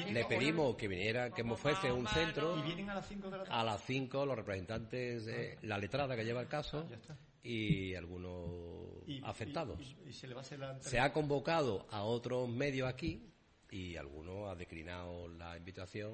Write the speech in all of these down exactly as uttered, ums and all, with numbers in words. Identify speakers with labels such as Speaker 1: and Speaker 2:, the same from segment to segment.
Speaker 1: le pedimos que viniera, que me ofrece un centro.
Speaker 2: ¿Y vienen a las cinco de la tarde?
Speaker 1: A las cinco los representantes, eh, la letrada que lleva el caso y algunos
Speaker 2: y,
Speaker 1: afectados.
Speaker 2: Y, y, y se, le va a hacer la
Speaker 1: se ha convocado a otros medios aquí y algunos han declinado la invitación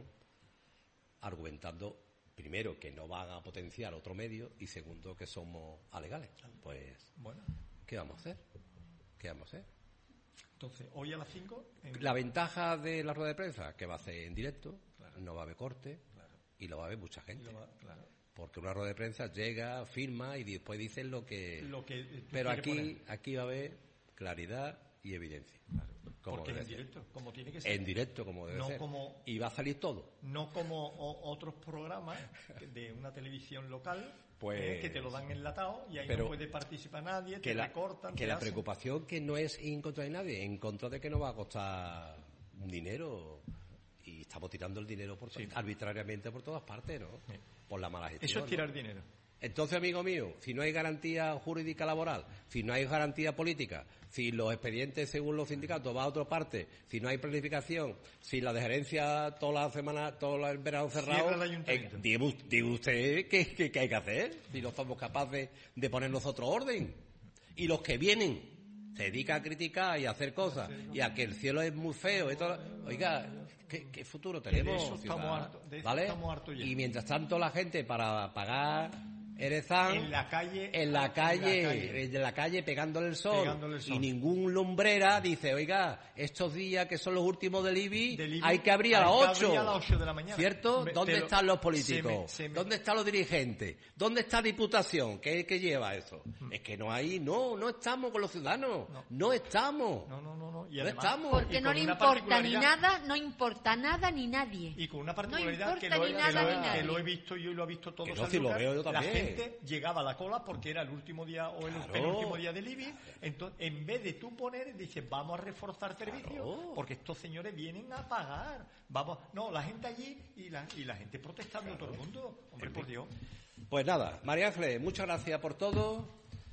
Speaker 1: argumentando, primero, que no van a potenciar otro medio y segundo, que somos alegales. Pues,
Speaker 2: bueno,
Speaker 1: ¿qué vamos a hacer? ¿Qué vamos a hacer?
Speaker 2: Entonces, hoy a las cinco... En...
Speaker 1: La ventaja de la rueda de prensa, que va a hacer en directo,
Speaker 2: claro.
Speaker 1: no va a haber corte, claro. y lo va a ver mucha gente.
Speaker 2: Va, claro.
Speaker 1: Porque una rueda de prensa llega, firma y después dicen lo que...
Speaker 2: Lo que
Speaker 1: Pero aquí,
Speaker 2: poner.
Speaker 1: aquí va a haber claridad y evidencia.
Speaker 2: Claro.
Speaker 1: Como
Speaker 2: Porque
Speaker 1: debe
Speaker 2: en
Speaker 1: ser.
Speaker 2: directo, como tiene que ser.
Speaker 1: En directo, como debe
Speaker 2: no
Speaker 1: ser.
Speaker 2: Como,
Speaker 1: y va a salir todo.
Speaker 2: No como o, otros programas de una televisión local
Speaker 1: pues,
Speaker 2: eh, que te lo dan enlatado y ahí no puede participar nadie,
Speaker 1: que
Speaker 2: te
Speaker 1: la,
Speaker 2: recortan.
Speaker 1: Que
Speaker 2: te
Speaker 1: la
Speaker 2: hacen...
Speaker 1: preocupación que no es en contra de nadie, en contra de que no va a costar un dinero y estamos tirando el dinero por sí. arbitrariamente por todas partes, ¿no? Sí. Por la mala gestión.
Speaker 2: Eso es tirar
Speaker 1: ¿no?
Speaker 2: dinero.
Speaker 1: Entonces, amigo mío, si no hay garantía jurídica laboral, si no hay garantía política, si los expedientes según los sindicatos van a otra parte, si no hay planificación, si la de gerencia toda la semana, todo el verano cerrado, eh, diga, diga usted qué, qué, qué hay que hacer, si no somos capaces de poner nosotros orden. Y los que vienen se dedican a criticar y a hacer cosas, y a que el cielo es muy feo, y todo, oiga, ¿qué, qué futuro tenemos?
Speaker 2: De eso estamos hartos, de eso
Speaker 1: ¿vale?
Speaker 2: estamos hartos ya.
Speaker 1: Y mientras tanto la gente para pagar Erezán,
Speaker 2: en la calle,
Speaker 1: en la calle, en la calle, en la calle pegándole el sol,
Speaker 2: pegándole el sol.
Speaker 1: Y ningún lumbrera dice, oiga, estos días que son los últimos del I B I, del I B I hay que abrir a las ocho,
Speaker 2: a las ocho de la mañana.
Speaker 1: ¿Cierto?
Speaker 2: Me,
Speaker 1: ¿Dónde
Speaker 2: lo,
Speaker 1: están los políticos?
Speaker 2: Se me, se me...
Speaker 1: ¿Dónde están los dirigentes? ¿Dónde está Diputación? ¿Qué, qué lleva eso? Hmm. Es que no hay, no, no estamos con los ciudadanos, no, no estamos.
Speaker 2: No, no, no, no. Y
Speaker 1: no
Speaker 2: además,
Speaker 1: estamos.
Speaker 3: Porque no le importa ni nada, no importa nada ni nadie.
Speaker 2: Y con una particularidad
Speaker 3: no
Speaker 2: que, lo he,
Speaker 3: nada,
Speaker 2: que, lo, que lo he visto yo y lo ha visto todo.
Speaker 1: No, si lo veo yo también.
Speaker 2: La gente llegaba a la cola porque era el último día o el claro. penúltimo día del I B I. Entonces, en vez de tú poner, dices, vamos a reforzar servicios, claro. porque estos señores vienen a pagar. Vamos, no, la gente allí y la, y la gente protestando, claro. todo el mundo. Hombre, por Dios.
Speaker 1: Pues nada, María Ángeles, muchas gracias por todo.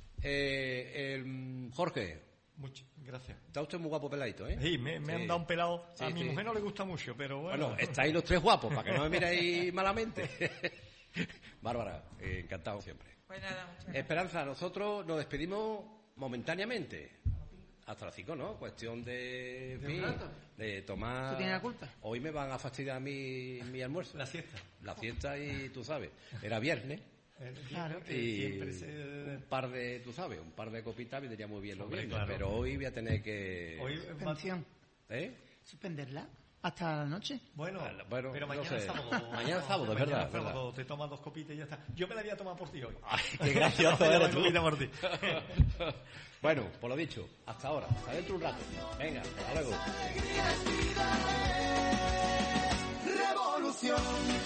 Speaker 1: Eh, el, Jorge.
Speaker 2: Muchas gracias.
Speaker 1: Está usted muy guapo peladito, ¿eh?
Speaker 2: Sí, me, me
Speaker 1: sí.
Speaker 2: han dado un pelado. A
Speaker 1: sí,
Speaker 2: mi
Speaker 1: sí.
Speaker 2: mujer no le gusta mucho, pero bueno.
Speaker 1: Bueno, estáis los tres guapos, para que no me miréis malamente. Bárbara, eh, encantado siempre.
Speaker 4: Pues nada, muchas gracias.
Speaker 1: Esperanza, nosotros nos despedimos momentáneamente. Hasta las cinco, ¿no? Cuestión de...
Speaker 4: ¿De,
Speaker 1: fin,
Speaker 4: rato?
Speaker 1: de tomar...
Speaker 4: ¿Tú tienes la culpa?
Speaker 1: Hoy me van a fastidiar mi, mi almuerzo.
Speaker 2: La siesta.
Speaker 1: La siesta y tú sabes. Era viernes.
Speaker 2: Claro, que
Speaker 1: y
Speaker 2: siempre se...
Speaker 1: un par de, tú sabes, un par de copitas vendría muy bien los
Speaker 2: Hombre,
Speaker 1: viernes,
Speaker 2: claro.
Speaker 1: pero hoy voy a tener que...
Speaker 2: Hoy
Speaker 4: Suspensión.
Speaker 1: ¿Eh?
Speaker 4: Suspenderla hasta la noche.
Speaker 2: Bueno,
Speaker 1: bueno
Speaker 2: pero mañana
Speaker 1: no sé.
Speaker 2: es sábado.
Speaker 1: Mañana es sábado, es
Speaker 2: mañana
Speaker 1: verdad,
Speaker 2: es sábado,
Speaker 1: verdad.
Speaker 2: te tomas dos copitas y ya está. Yo me la voy a tomar por ti hoy.
Speaker 1: Ay, qué gracioso eres tú.
Speaker 2: Por ti.
Speaker 1: Bueno, por lo dicho, hasta ahora, hasta dentro un rato. Venga, hasta luego.
Speaker 5: Revolución.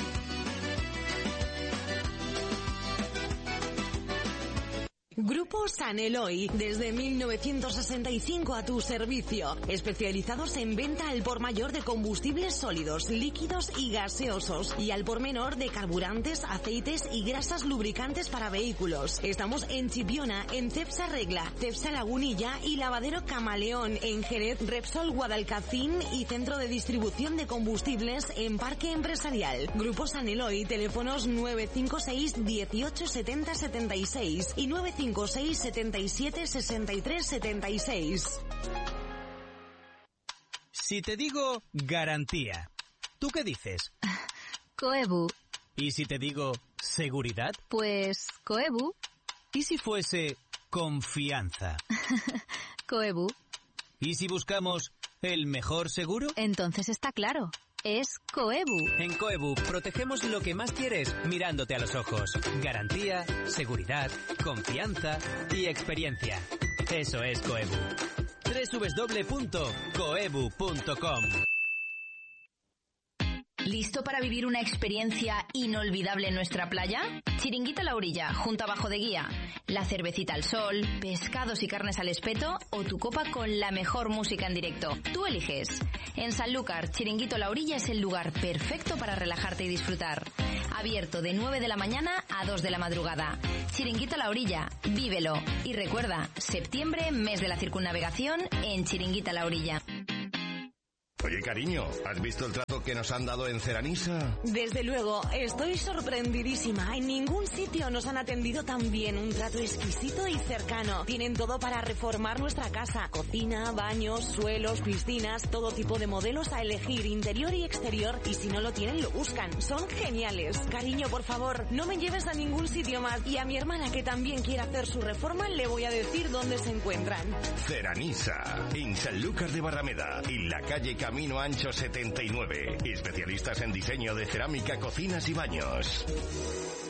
Speaker 6: Grupo San Eloy, desde mil novecientos sesenta y cinco a tu servicio, especializados en venta al por mayor de combustibles sólidos, líquidos y gaseosos, y al por menor de carburantes, aceites y grasas lubricantes para vehículos. Estamos en Chipiona, en Cepsa Regla, Cepsa Lagunilla y Lavadero Camaleón, en Jerez, Repsol Guadalcacín y Centro de Distribución de Combustibles en Parque Empresarial. Grupo San Eloy, teléfonos nueve cinco seis dieciocho setenta setenta y seis y nueve cinco seis setenta y siete sesenta y tres setenta y seis.
Speaker 7: Si te digo garantía, ¿tú qué dices?
Speaker 8: Coebu.
Speaker 7: ¿Y si te digo seguridad?
Speaker 8: Pues Coebu.
Speaker 7: ¿Y si fuese confianza?
Speaker 8: Coebu.
Speaker 7: ¿Y si buscamos el mejor seguro?
Speaker 8: Entonces está claro. Es Coebu.
Speaker 7: En Coebu protegemos lo que más quieres mirándote a los ojos. Garantía, seguridad, confianza y experiencia. Eso es Coebu. doble u doble u doble u punto coebu punto com.
Speaker 9: ¿Listo para vivir una experiencia inolvidable en nuestra playa? Chiringuito a la orilla, junto a Bajo de Guía. La cervecita al sol, pescados y carnes al espeto o tu copa con la mejor música en directo. Tú eliges. En Sanlúcar, Chiringuito a la orilla es el lugar perfecto para relajarte y disfrutar. Abierto de nueve de la mañana a dos de la madrugada. Chiringuito a la orilla, vívelo. Y recuerda, septiembre, mes de la circunnavegación en Chiringuito a la orilla.
Speaker 5: Oye, cariño, ¿has visto el trato que nos han dado en Ceranisa?
Speaker 6: Desde luego, estoy sorprendidísima. En ningún sitio nos han atendido tan bien. Un trato exquisito y cercano. Tienen todo para reformar nuestra casa. Cocina, baños, suelos, piscinas, todo tipo de modelos a elegir, interior y exterior. Y si no lo tienen, lo buscan. Son geniales. Cariño, por favor, no me lleves a ningún sitio más. Y a mi hermana, que también quiere hacer su reforma, le voy a decir dónde se encuentran.
Speaker 5: Ceranisa, en Sanlúcar de Barrameda, en la calle Camino Ancho setenta y nueve. Especialistas en diseño de cerámica, cocinas y baños.